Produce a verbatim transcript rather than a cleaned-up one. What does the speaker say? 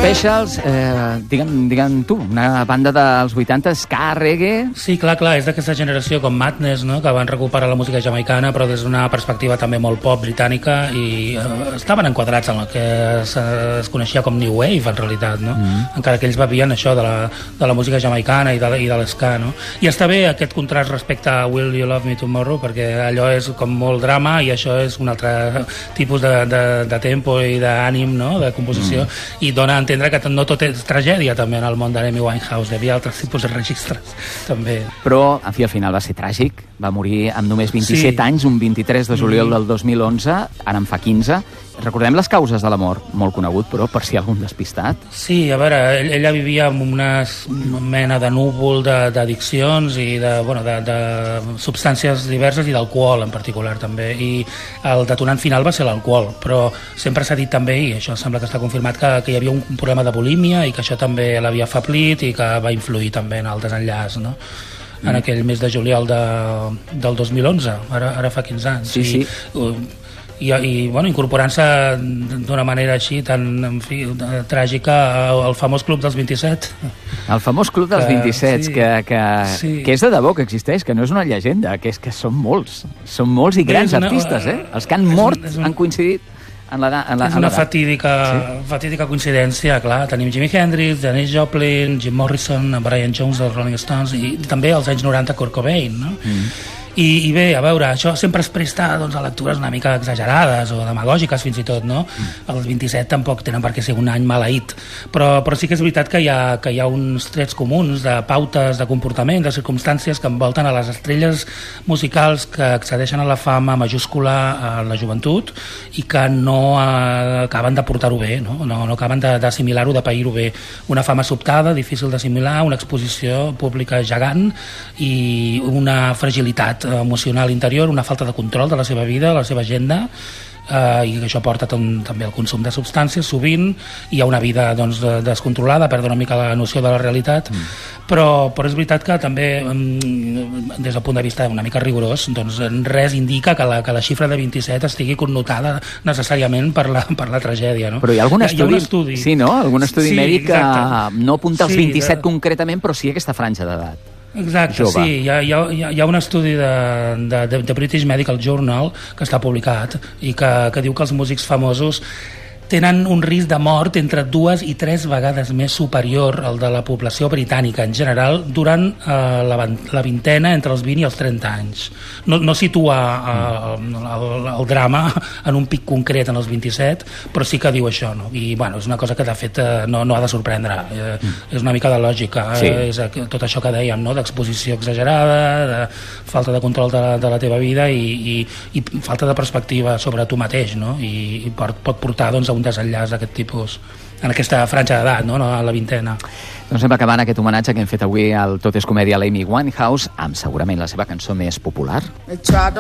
Specials, eh, digue'm, digue'm tu, una banda dels vuitanta, ska, reggae... Sí, clar, clar, és d'aquesta generació com Madness, no?, que van recuperar la música jamaicana, però des d'una perspectiva també molt pop britànica, i eh, estaven enquadrats en el que es, es coneixia com New Wave, en realitat, no? Mm. Encara que ells bevien això de la, de la música jamaicana i de, i de l'esca, no? I està bé aquest contrast respecte a Will You Love Me Tomorrow, perquè allò és com molt drama i això és un altre tipus de, de, de tempo i d'ànim, no?, de composició, mm. i dona a entendre que no tot és tragèdia també en el món d'Amy Winehouse, hi havia altres tipus de registres també. Però, en fi, al final va ser tràgic, va morir amb només vint-i-set sí. anys, un vint-i-tres de juliol mm. del dos mil onze, ara en fa quinze. Recordem les causes de la mort, molt conegut, però per si algun despistat. Sí, a veure, ella vivia amb una mena de núvol d'addiccions i de, bueno, de, de substàncies diverses i d'alcohol en particular també, i el detonant final va ser l'alcohol, però sempre s'ha dit també, i això sembla que està confirmat, que, que hi havia un problema de bulímia i que això també l'havia afeblit i que va influir també en el desenllaç, no?, en mm. aquell mes de juliol de, del dos mil onze, ara, ara fa quinze anys. Sí, sí. I, i, i bueno, incorporant-se d'una manera així tan, en fi, tràgica al famós Club dels vint-i-set. El famós Club dels que, vint-i-set, sí, que, que, sí. que és de debò que existeix, que no és una llegenda, que és que són molts, són molts i grans una, artistes, eh? Els que han mort un, un, han coincidit en la, en la, és una fatídica, sí. fatídica coincidència, clar. Tenim Jimi Hendrix, Janis Joplin, Jim Morrison, Brian Jones dels Rolling Stones i també als anys noranta Kurt Cobain, no? Mm. I, i bé, a veure, això sempre es presta doncs, a lectures una mica exagerades o demagògiques fins i tot, no? Mm. Els vint-i-set tampoc tenen per què ser un any maleït, però, però sí que és veritat que hi, ha, que hi ha uns trets comuns de pautes, de comportament, de circumstàncies que envolten a les estrelles musicals que accedeixen a la fama majúscula a la joventut i que no eh, acaben de portar-ho bé, no? No, no acaben d'assimilar-ho, de pair-ho bé. Una fama sobtada, difícil d'assimilar, una exposició pública gegant i una fragilitat emocional interior, una falta de control de la seva vida, la seva agenda, eh, i això porta també al consum de substàncies sovint, hi ha una vida doncs, descontrolada, perd una mica la noció de la realitat, mm. però, però és veritat que també des del punt de vista una mica rigorós, doncs res indica que la, que la xifra de vint-i-set estigui connotada necessàriament per la, per la tragèdia, no? Però hi ha algun hi, estudi, hi ha un estudi sí, no? Algun estudi sí, mèdic que no apunta als sí, vint-i-set de... concretament, però sí aquesta franja d'edat. Exacte, jove. Sí, hi ha, hi, ha, hi ha un estudi de, de, de British Medical Journal que està publicat i que, que diu que els músics famosos tenen un risc de mort entre dues i tres vegades més superior al de la població britànica en general durant eh, la, la vintena, entre els vint i els trenta anys. No, no situa eh, el, el drama en un pic concret en els vint-i-set, però sí que diu això, no? I bueno, és una cosa que de fet eh, no, no ha de sorprendre, eh, és una mica de lògica, sí. eh, és tot això que dèiem, no? D'exposició exagerada, de falta de control de, de la teva vida i, i, i falta de perspectiva sobre tu mateix, no? I, i pot, pot portar doncs, a un desenllaç d'aquest tipus en aquesta franja d'edat, no? A la vintena. Doncs sembla que va en aquest homenatge que hem fet avui al Tot és comèdia a l'Amy Winehouse amb segurament la seva cançó més popular.